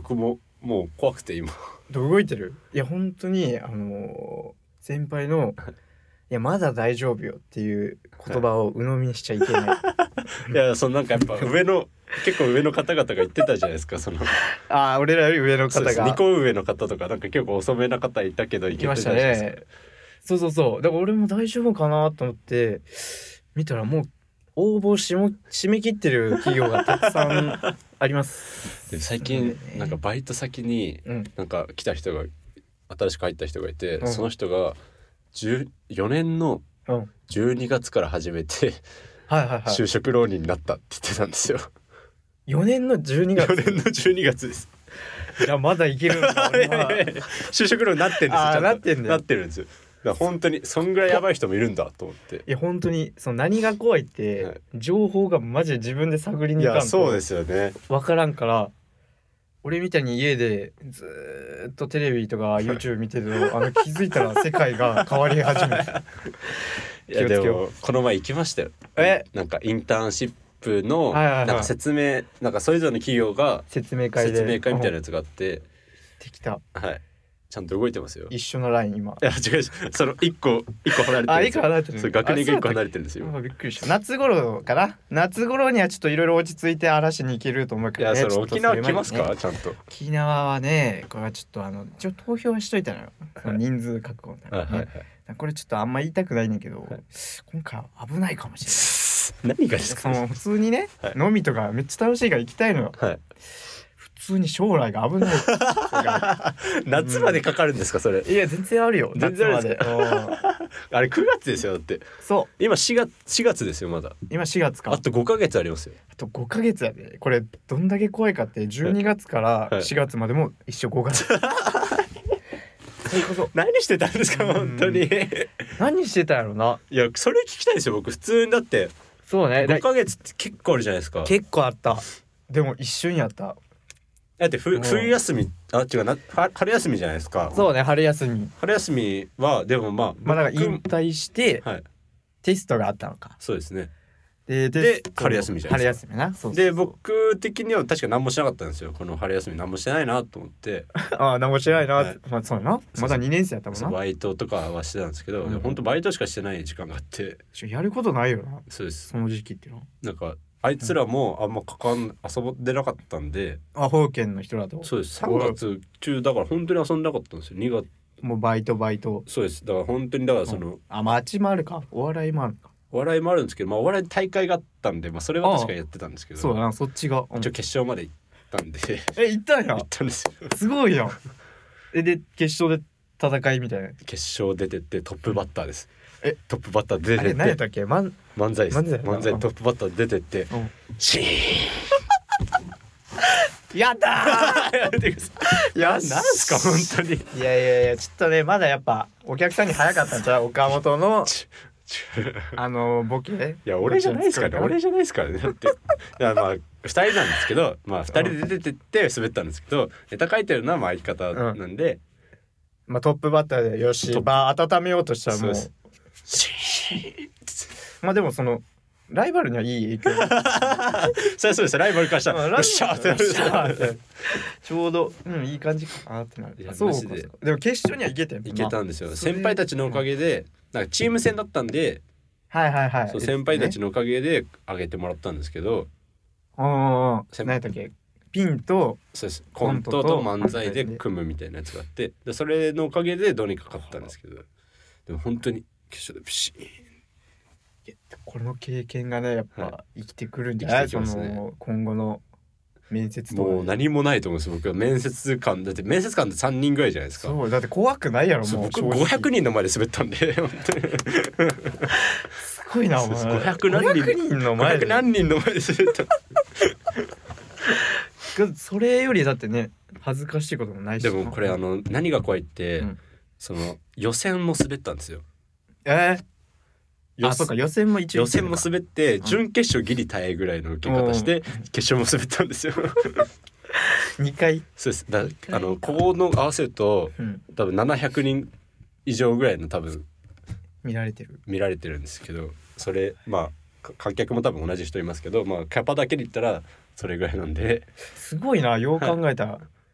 僕ももう怖くて今動いてる。いや本当に先輩のいやまだ大丈夫よっていう言葉を鵜呑みにしちゃいけないいやそのなんかやっぱ結構上の方々が言ってたじゃないですかそのああ俺らより上の方が 2個上の方とかなんか結構遅めな方いたけどいけてたじゃないですか。 いましたね。そうだから俺も大丈夫かなと思って見たらもう応募締め切ってる企業がたくさんありますで最近なんかバイト先になんか来た人が新しく入った人がいて、その人が4年の12月から始めて、就職浪人になったって言ってたんですよ。 4年の12月 4年の12月です。 いやまだいけるんだ就職浪人になってんですよ。 なってんだよ。 なってるんですよ。だから本当にそんぐらいやばい人もいるんだと思って。 いや本当にその何が怖いって、情報がマジで自分で探りに行かんとそうですよね。 分からんから俺みたいに家でずっとテレビとか YouTube 見てると気づいたら世界が変わり始めていやでもこの前行きましたよ。なんかインターンシップのなんか説明なんかそれぞれの企業が説明会みたいなやつがあってできた。 はいちゃんと動いてますよ。 一緒のライン今。 いや違うその1個離れてる。 1個離れてる。 そう学年が1個離れてるんですよ。 びっくりした。夏頃かな。夏頃にはちょっといろいろ落ち着いて嵐に行けると思うけどね。 いやその沖縄来ますかちゃんと。 沖縄はねこれはちょっと一応投票はしといたのよ。人数確保のためにね。これちょっとあんま言いたくないねんけど、今回は危ないかもしれない。 何がですか。 普通にね、飲みとかめっちゃ楽しいから行きたいのよ。普通に将来が危ない夏までかかるんですかそれ。 いや全然あるよ。 全然あるんですか。あれ9月ですよだって。 そう今4月ですよまだ。 今4月か。 あと5ヶ月ありますよ。 あと5ヶ月やで。これどんだけ怖いかって12月から4月までも一緒5月何してたんですか本当に。 何してたんやろな。 いやそれ聞きたいですよ僕普通に。だってそうね 5ヶ月って結構あるじゃないですか。 結構あった。でも一瞬やった。 だって冬休み違うな春休みじゃないですか。 そうね春休みはでもまあだから引退して、テストがあったのか。 そうですね。 で春休みじゃないですか。 春休みな。そうで僕的には確か何もしなかったんですよこの春休み。何もしてないなと思って何もしてないな、まあそうな。まだ2年生やったもんな。 バイトとかはしてたんですけど、本当バイトしかしてない時間があって。 やることないよな。 そうですその時期っていうの。 なんかあいつらもあんま遊んでなかったんで。 保育園の人だと。 そうです3月中だから本当に遊んでなかったんですよ。2月もうバイト。 そうですだから本当にだからその、 街もあるかお笑いもあるか。 お笑いもあるんですけど、お笑い大会があったんで、それは確かにやってたんですけど。 そうだなそっちが。 一応決勝まで行ったんで。 行ったんや。 行ったんですよ。 すごいやん。で決勝で戦いみたいな。 決勝出てってトップバッターです。トップバッター出てって。 あれ何やったっけ漫才です。漫才トップバッター出てって、シーンやったーいやなんすか本当に。 いやちょっとねまだやっぱお客さんに早かったんちゃう。岡本のボケ。 いや俺じゃないですからね。だってまあ2人なんですけど、2人で出てって滑ったんですけど、ネタ書いてるのは相方なんで、 トップバッターでよし場温めようとしたらもうでもそのライバルにはいい影響そうですライバルからしたらよっしゃーちょうどいい感じかなってなる。 そうマジで。 でも決勝には行けたんですよ。先輩たちのおかげでなんかチーム戦だったんで、そう先輩たちのおかげで上げてもらったんですけど、 何やったっけピンとそうですコントと漫才で組むみたいなやつがあって、それのおかげでどうにか勝ったんですけど、でも本当に決勝でピシーン。 この経験がねやっぱ生きてくるんじゃない。その今後の面接とか。 もう何もないと思うんです僕は。面接官だって3人ぐらいじゃないですか。 そうだって怖くないやろ。もう僕500人の前で滑ったんで本当にすごいなお前。500人の前で滑ったそれよりだってね恥ずかしいこともないし。 でもこれ何が怖いって、その予選も滑ったんですよ。 そうか予選も予選も滑って準決勝ギリ耐えぐらいの受け方して決勝も滑ったんですよ 2回。 そうですここの合わせると多分700人以上ぐらいの多分見られてるんですけど、それ観客も多分同じ人いますけど、キャパだけで言ったらそれぐらいなんで。 すごいなよう考えたら